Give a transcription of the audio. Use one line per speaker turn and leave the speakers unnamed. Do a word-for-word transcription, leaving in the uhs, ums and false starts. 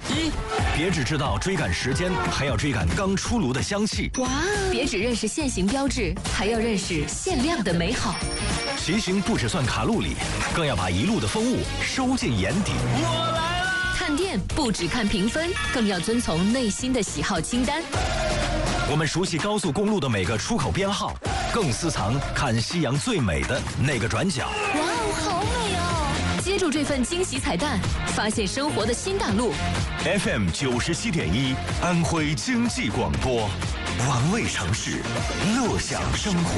一，别只知道追赶时间，还要追赶刚出炉的香气。
哇！别只认识限行标志，还要认识限量的美好。
骑行不只算卡路里，更要把一路的风物收进眼底。
我来了！
看店不只看评分，更要遵从内心的喜好清单。
我们熟悉高速公路的每个出口编号，更私藏看夕阳最美的那个转角。
哇哦，好美哦！接住这份惊喜彩蛋，发现生活的新大陆。
F M 九十七点一，安徽经济广播，玩味城市，乐享生活。